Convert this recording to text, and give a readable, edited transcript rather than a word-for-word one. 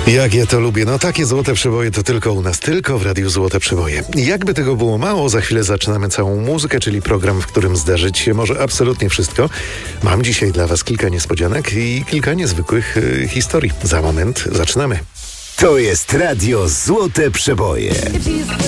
Jak ja to lubię. No takie złote przeboje to tylko u nas, tylko w Radiu Złote Przeboje. Jakby tego było mało, za chwilę zaczynamy całą muzykę, czyli program, w którym zdarzyć się może absolutnie wszystko. Mam dzisiaj dla was kilka niespodzianek i kilka niezwykłych historii. Za moment zaczynamy. To jest Radio Złote Przeboje.